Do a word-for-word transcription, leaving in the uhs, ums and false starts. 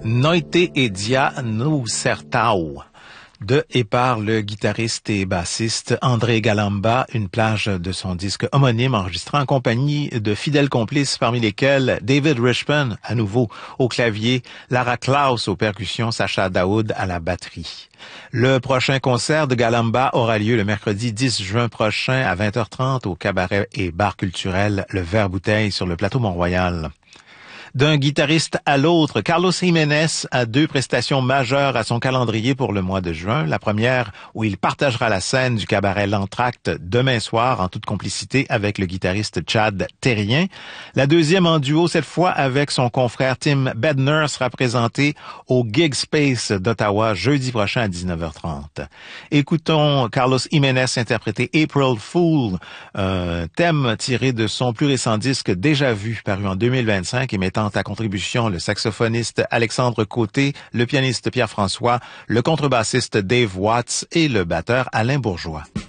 Noite et dia nous certau de et par le guitariste et bassiste André Galamba, une plage de son disque homonyme enregistré en compagnie de fidèles complices parmi lesquels David Richman, à nouveau au clavier, Lara Klaus aux percussions, Sacha Daoud à la batterie. Le prochain concert de Galamba aura lieu le mercredi dix juin prochain à vingt heures trente au cabaret et bar culturel Le Verre-Bouteille sur le plateau Mont-Royal. D'un guitariste à l'autre, Carlos Jiménez a deux prestations majeures à son calendrier pour le mois de juin. La première, où il partagera la scène du cabaret L'Entracte demain soir en toute complicité avec le guitariste Chad Terrien. La deuxième en duo, cette fois avec son confrère Tim Bedner, sera présentée au Gig Space d'Ottawa jeudi prochain à dix-neuf heures trente. Écoutons Carlos Jiménez interpréter April Fool, un thème tiré de son plus récent disque Déjà Vu, paru en deux mille vingt-cinq et mettant à contribution le saxophoniste Alexandre Côté, le pianiste Pierre François, le contrebassiste Dave Watts et le batteur Alain Bourgeois.